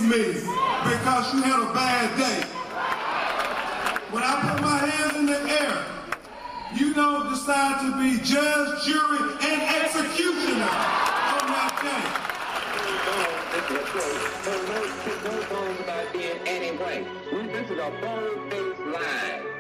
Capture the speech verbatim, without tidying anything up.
me because you had a bad day. When I put my hands in the air, you don't decide to be judge, jury, and executioner on that day. This is a bold-faced lie.